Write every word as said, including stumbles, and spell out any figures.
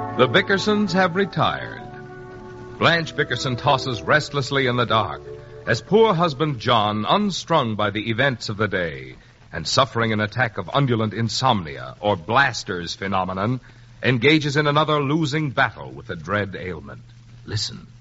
The Bickersons have retired. Blanche Bickerson tosses restlessly in the dark as poor husband John, unstrung by the events of the day and suffering an attack of undulant insomnia, or Blaster's phenomenon, engages in another losing battle with a dread ailment. Listen.